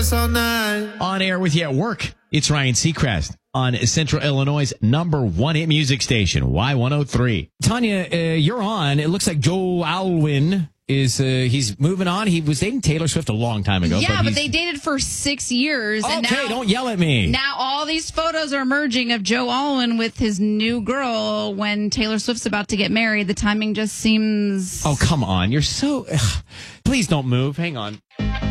On air with you at work, it's Ryan Seacrest on Central Illinois' #1 hit music station, Y103. Tanya, you're on. It looks like Joe Alwyn is he's moving on. He was dating Taylor Swift a long time ago. Yeah, but they dated for 6 years. Okay, and now, don't yell at me. Now all these photos are emerging of Joe Alwyn with his new girl when Taylor Swift's about to get married. The timing just seems... Oh, come on. You're so... Please don't move. Hang on.